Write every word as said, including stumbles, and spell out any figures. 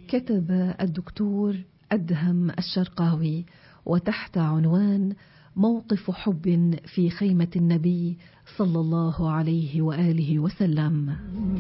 كتب الدكتور أدهم الشرقاوي وتحت عنوان موقف حب في خيمة النبي صلى الله عليه وآله وسلم.